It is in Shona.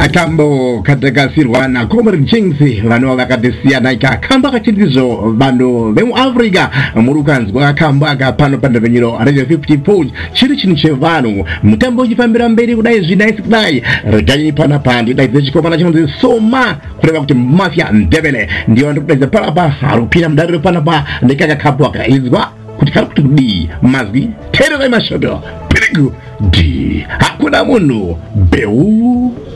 akambo katakasirwana komari chingsi vano vakatesiyana ikakamba kachitizo vanhu vemuafrica murukanzwa akamba akapano pandavenyero radio 54 chiri chinhu chevanhu mutambo uchifambira mberi kudai zvidaisi kudai regai pana pandi dai dzichikomana chinonzi soma kureva kuti mafia ndebele ndiyo ndikudaidza panapa harupira mudariro panapa ndikakakapwa kaizwa kuti kari kuti kudii mazwi tererai mashoto pirigu di hakuna munhu beu